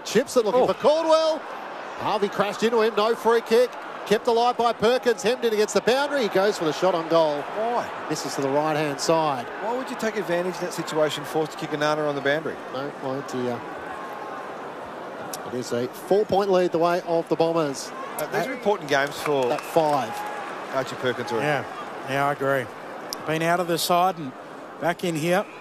chips it, looking for Caldwell. Harvey crashed into him, no free kick. Kept alive by Perkins, hemmed in against the boundary. He goes for the shot on goal. Why? Misses to the right-hand side. Why would you take advantage in that situation, forced to kick a nana on the boundary? No idea. It is a 4-point lead the way of the Bombers. These are important games for that 5. Archie Perkins. Yeah, I agree. Been out of the side and back in here.